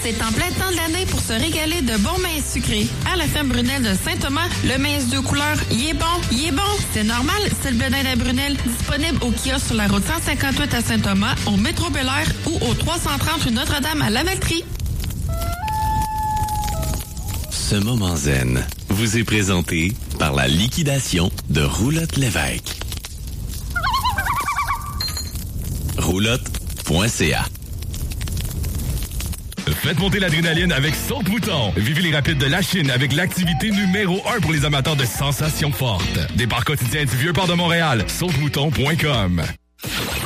C'est en plein temps de l'année pour se régaler de bons maïs sucrés. À la ferme Brunel de Saint-Thomas, le maïs de couleur, il est bon. C'est normal, c'est le blé d'Inde à Brunel, disponible au kiosque sur la route 158 à Saint-Thomas, au métro Bel-Air ou au 330 rue Notre-Dame à Lavaltrie. Ce moment zen vous est présenté par la liquidation de Roulotte Lévesque. Roulotte.ca. Faites monter l'adrénaline avec Saute-Mouton. Vivez les rapides de la Chine avec l'activité numéro 1 pour les amateurs de sensations fortes. Départ quotidien du Vieux-Port de Montréal. Saute-Mouton.com.